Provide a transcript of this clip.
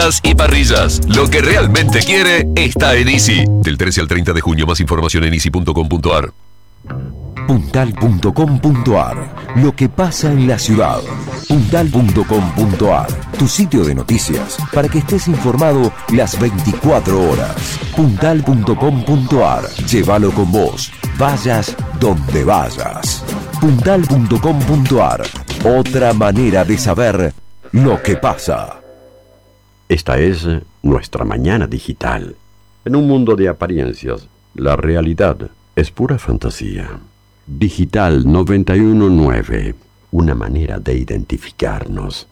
y parrillas. Lo que realmente quiere está en Easy. Del 13 al 30 de junio, más información en easy.com.ar. Puntal.com.ar. Lo que pasa en la ciudad. Puntal.com.ar. Tu sitio de noticias para que estés informado las 24 horas. Puntal.com.ar. Llévalo con vos. Vayas donde vayas. Puntal.com.ar. Otra manera de saber lo que pasa. Esta es nuestra mañana digital. En un mundo de apariencias, la realidad es pura fantasía. Digital 919, una manera de identificarnos.